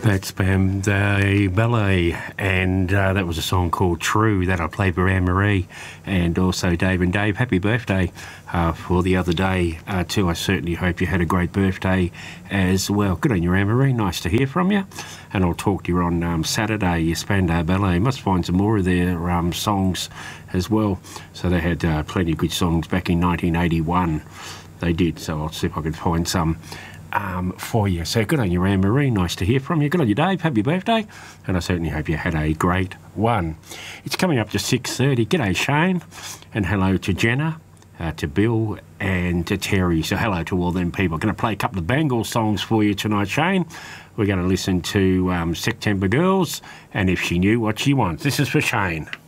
That's Bam Ballet, and that was a song called True that I played for Anne-Marie, and also Dave and Dave. Happy birthday for the other day too. I certainly hope you had a great birthday as well. Good on you, Anne-Marie. Nice to hear from you. And I'll talk to you on Saturday, your Spandau Ballet. Must find some more of their songs as well. So they had plenty of good songs back in 1981. They did, so I'll see if I can find some for you. So good on you, Anne-Marie. Nice to hear from you. Good on you, Dave. Happy birthday. And I certainly hope you had a great one. It's coming up to 6:30. G'day, Shane. And hello to Jenna, to Bill, and to Terry. So hello to all them people. I'm going to play a couple of Bengal songs for you tonight, Shane. We're going to listen to September Girls and If She Knew What She Wants. This is for Shane.